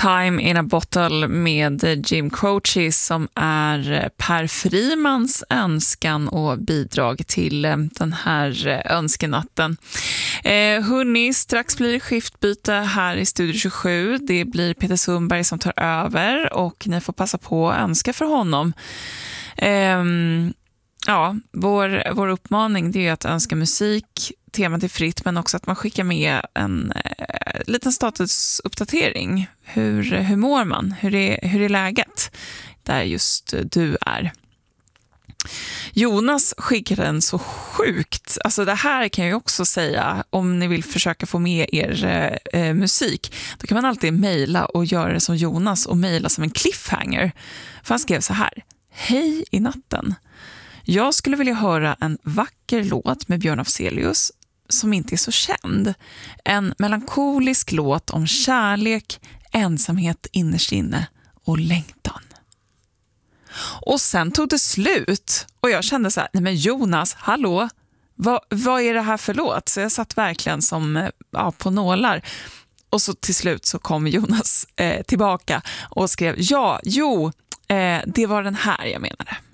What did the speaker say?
Time in a Bottle med Jim Croce som är Per Frimans önskan och bidrag till den här önskenatten. Hörrni, strax blir det skiftbyte här i Studio 27. Det blir Peter Sundberg som tar över och ni får passa på att önska för honom. Vår uppmaning det är att önska musik. Temat är fritt, men också att man skickar med en liten statusuppdatering. Hur mår man? Hur är läget där just du är? Jonas skickade en så sjukt. Alltså det här kan jag ju också säga, om ni vill försöka få med er musik, då kan man alltid mejla och göra det som Jonas och mejla som en cliffhanger. För han skrev så här: hej i natten. Jag skulle vilja höra en vacker låt med Björn Afzelius som inte är så känd. En melankolisk låt om kärlek, ensamhet innerst inne och längtan. Och sen tog det slut och jag kände så här: nej men Jonas, hallå, vad är det här för låt? Så jag satt verkligen som på nålar. Och så till slut så kom Jonas tillbaka och skrev det var den här jag menade.